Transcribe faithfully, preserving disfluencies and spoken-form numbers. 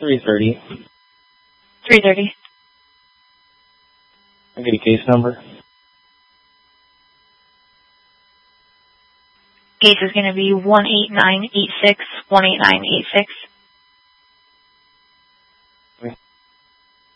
three thirty. three thirty. I get a case number. Case is going to be one eight nine eight six, one eight nine eight six.